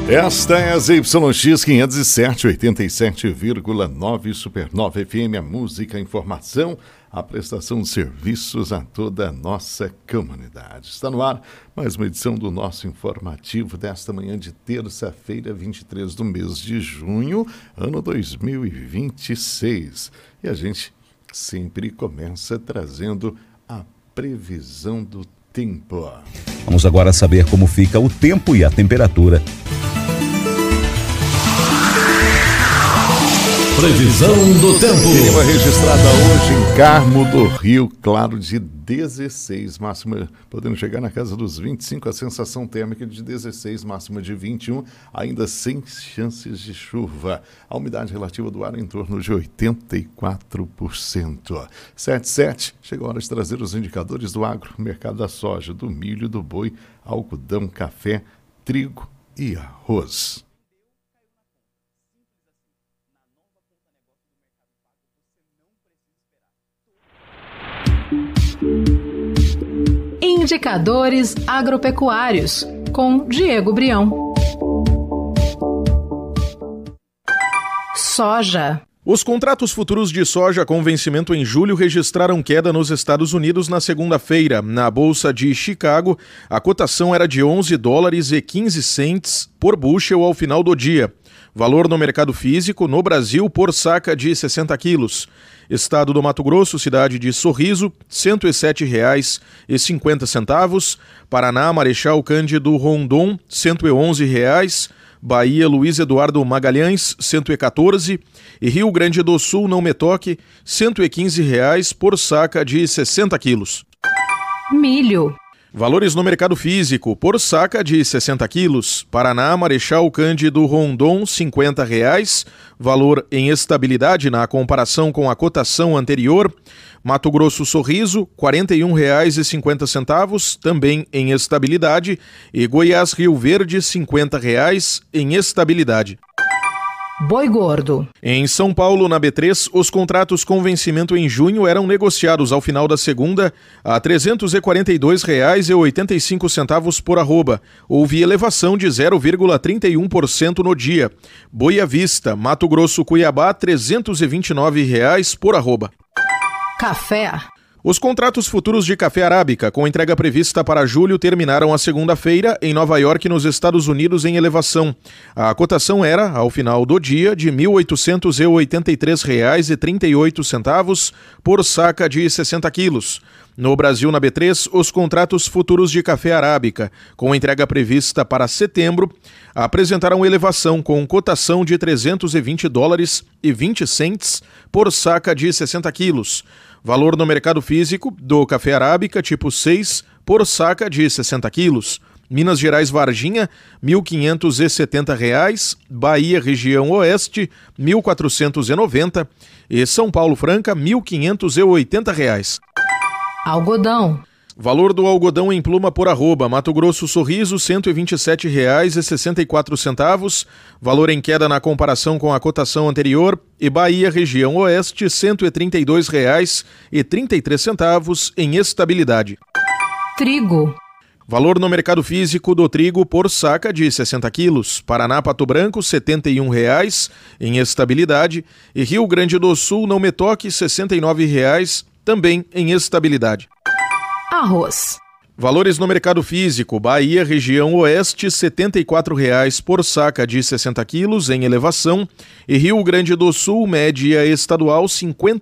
Esta é a ZYX 507, 87,9 Supernova FM, a música, a informação, a prestação de serviços a toda a nossa comunidade. Está no ar mais uma edição do nosso informativo desta manhã de terça-feira, 23 do mês de junho, ano 2026. E a gente sempre começa trazendo a previsão do tempo. Vamos agora saber como fica o tempo e a temperatura. Previsão do tempo. Mínima registrada hoje em Carmo do Rio Claro de 16, máxima podendo chegar na casa dos 25, a sensação térmica de 16, máxima de 21, ainda sem chances de chuva. A umidade relativa do ar em torno de 84%. 77, chegou a hora de trazer os indicadores do agro, mercado da soja, do milho, do boi, algodão, café, trigo e arroz. Indicadores agropecuários, com Diego Brião. Soja. Os contratos futuros de soja com vencimento em julho registraram queda nos Estados Unidos na segunda-feira. Na Bolsa de Chicago, a cotação era de $11,15 por bushel ao final do dia. Valor no mercado físico, no Brasil, por saca de 60 quilos. Estado do Mato Grosso, cidade de Sorriso, R$ 107,50. Paraná, Marechal Cândido Rondon, R$ 111,00. Bahia, Luiz Eduardo Magalhães, R$ 114. E Rio Grande do Sul, Não Me Toque, R$ 115,00 por saca de 60 quilos. Milho. Valores no mercado físico, por saca de 60 quilos. Paraná, Marechal Cândido Rondon, R$ 50,00. Valor em estabilidade na comparação com a cotação anterior. Mato Grosso Sorriso, R$ 41,50, também em estabilidade. E Goiás Rio Verde, R$ 50,00 em estabilidade. Boi gordo. Em São Paulo, na B3, os contratos com vencimento em junho eram negociados ao final da segunda a R$ 342,85 por arroba. Houve elevação de 0,31% no dia. Boi à vista, Mato Grosso Cuiabá, R$ 329,00 por arroba. Café. Os contratos futuros de café arábica, com entrega prevista para julho, terminaram a segunda-feira em Nova York, nos Estados Unidos, em elevação. A cotação era, ao final do dia, de R$ 1.883,38 por saca de 60 quilos. No Brasil, na B3, os contratos futuros de café arábica, com entrega prevista para setembro, apresentaram elevação com cotação de $320,20 por saca de 60 quilos. Valor no mercado físico do café arábica tipo 6 por saca de 60 quilos. Minas Gerais Varginha, R$ 1.570. Bahia Região Oeste, R$ 1.490. E São Paulo Franca, R$ 1.580. Algodão. Valor do algodão em pluma por arroba, Mato Grosso Sorriso, R$ 127,64. Valor em queda na comparação com a cotação anterior. E Bahia, Região Oeste, R$ 132,33 em estabilidade. Trigo. Valor no mercado físico do trigo por saca de 60 quilos. Paraná, Pato Branco, R$ 71,00 em estabilidade. E Rio Grande do Sul, Não Me Toque, R$ 69,00 também em estabilidade. Arroz. Valores no mercado físico, Bahia, Região Oeste, R$ 74,00 por saca de 60 quilos em elevação. E Rio Grande do Sul, média estadual, R$